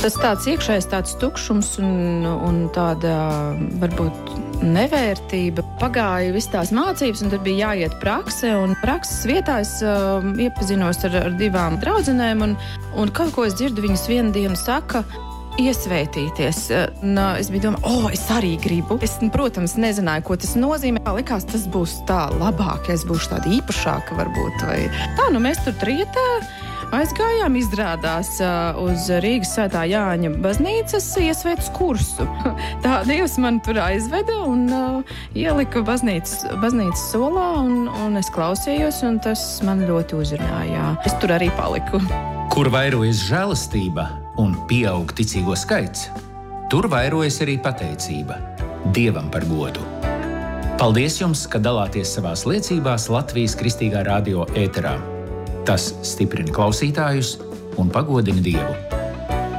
Tas tāds iekšējs tāds tukšums un tāda varbūt nevērtība. Pagāja viss tās mācības, un tad bija jāiet prakse, un prakses vietā es iepazinos ar divām draudzenēm, un kaut ko es dzirdu, viņas vienu dienu saka, iesvētīties. Es biju domāju, es arī gribu. Es, protams, nezināju, ko tas nozīmē. Likās, tas būs tā labāk, ja es būšu tāda īpašāka varbūt. Vai tā, mēs tur trietā aizgājām, izrādās uz Rīgas Svētā Jāņa baznīcas iesvētas kursu. Tā Dievs man tur aizveda un ielika baznīcas solā, un es klausījos, un tas man ļoti uzrunāja. Es tur arī paliku. Kur vairojas žēlastība un pieaug ticīgo skaits, tur vairojas arī pateicība Dievam par godu. Paldies jums, ka dalāties savās liecībās Latvijas Kristīgā radio ēterā. Tas stiprina klausītājus un pagodina Dievu.